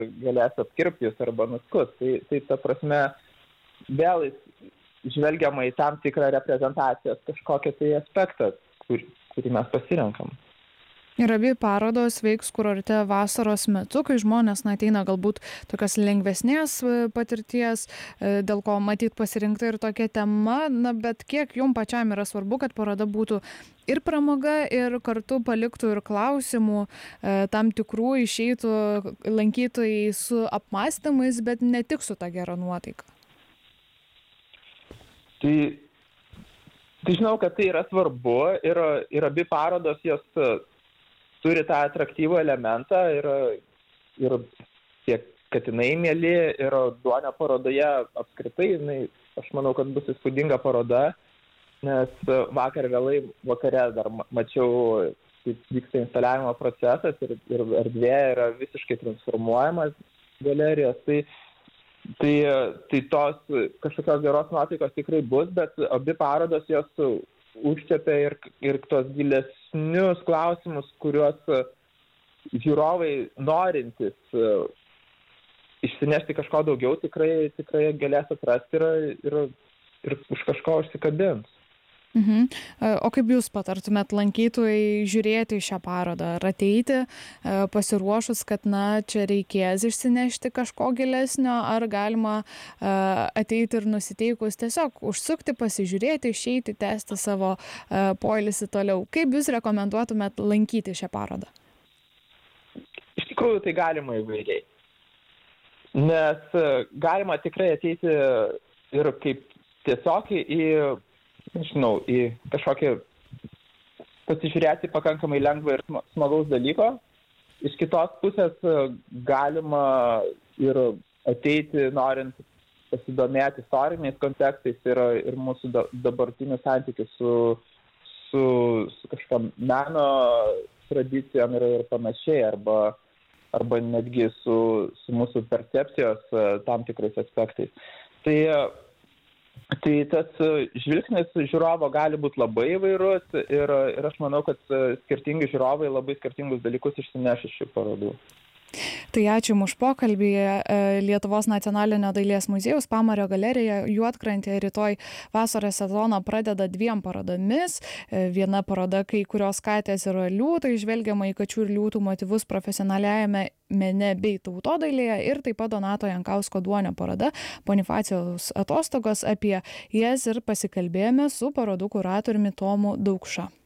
galės apkirpti jūs arba nuskus. Tai ta prasme, vėl žvelgiama į tam tikrą reprezentacijos kažkokią tai aspektą, kurį mes pasirenkam. Ir abi parodos veiks kurorte vasaros metu, kai žmonės ateina galbūt tokios lengvesnės patirties, dėl ko matyt pasirinkta ir tokia tema, bet kiek jums pačiam yra svarbu, kad paroda būtų ir pramoga, ir kartu paliktų ir klausimų, tam tikrų išeitų lankytojai su apmąstymais, bet ne tik su ta gera nuotaika. Tai žinau, kad tai yra svarbu ir abi parodos jos turi tą atraktyvų elementą ir tiek, kad jinai mėly ir Duonio parodoje apskritai, aš manau, kad bus įspūdinga paroda, nes vakar vėlai vakare dar mačiau, kaip vyksta instaliavimo procesas ir erdvė yra visiškai transformuojamas galerijos, tai tos kažkokios geros nuotaikos tikrai bus, bet abi parodos jos užčiapia ir tos gilesnius klausimus, kuriuos žiūrovai norintys išsinešti kažko daugiau tikrai galės atrasti ir už kažko užsikabins. O kaip jūs patartumėt lankytojai žiūrėti šią parodą, ar ateiti pasiruošus, kad čia reikės išsinešti kažko gilesnio, ar galima ateiti ir nusiteikus tiesiog užsukti, pasižiūrėti, išeiti, tęsti savo poilsį toliau. Kaip jūs rekomenduotumėt lankyti šią parodą? Iš tikrųjų, tai galima įvairiai. Nes galima tikrai ateiti ir kaip tiesiog į kažkokį pasižiūrėti pakankamai lengvą ir smagaus dalyko. Iš kitos pusės galima ir ateiti, norint pasidomėti istoriniais kontekstais ir mūsų dabartinių santykių su kažkam meno tradicijom ir panašiai, arba netgi su mūsų percepcijos tam tikrais aspektais. Tai tas žvilgsnis žiūrovo gali būti labai įvairus ir aš manau, kad skirtingi žiūrovai labai skirtingus dalykus išsineš iš šių parodų. Tai ačiū už pokalbį. Lietuvos nacionalinio dailės muziejaus Pamario galerija Juodkrantėje rytoj vasaros sezoną pradeda 2 parodomis. Viena paroda Kai kurios katės yra liūtai, žvelgiama į kačių ir liūtų motyvus profesionaliajame mene bei tautodailėje, ir taip pat Donato Jankausko Duonio paroda Bonifacijaus atostogos. Apie jas ir pasikalbėjome su parodų kuratoriumi Tomu Daukša.